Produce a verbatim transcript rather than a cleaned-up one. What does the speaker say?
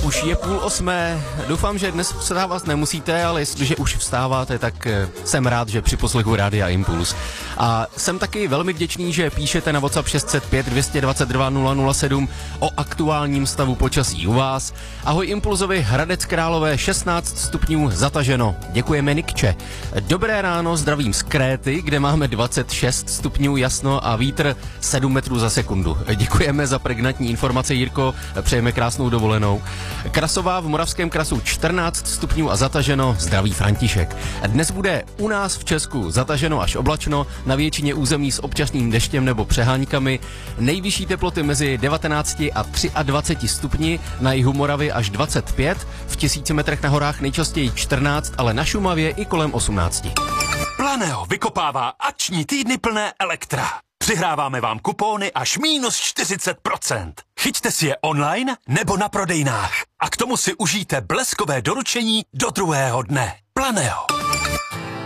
Už je půl osmé. Doufám, že dnes vstávat nemusíte, ale jestliže už vstáváte, tak jsem rád, že při poslechu Rádia Impuls. A jsem taky velmi vděčný, že píšete na WhatsApp šest set pět dvě stě dvacet dva nula nula sedm o aktuálním stavu počasí u vás. Ahoj Impulzovi, Hradec Králové šestnáct stupňů zataženo. Děkujeme Nikče. Dobré ráno, zdravím z Kréty, kde máme dvacet šest stupňů jasno a vítr sedm metrů za sekundu. Děkujeme za pregnantní informace, Jirko, přejeme krásnou dovolenou. Krasová v Moravském Krasu čtrnáct stupňů a zataženo, zdraví František. Dnes bude u nás v Česku zataženo až oblačno, na většině území s občasným deštěm nebo přeháňkami. Nejvyšší teploty mezi devatenácti a dvaceti třemi stupni, na jihu Moravy až dvacet pět, v tisíci metrech na horách nejčastěji čtrnáct, ale na Šumavě i kolem osmnácti. Planeo vykopává akční týdny plné elektra. Přihráváme vám kupóny až minus čtyřicet procent. Chyťte si je online nebo na prodejnách. A k tomu si užijte bleskové doručení do druhého dne. Planeo.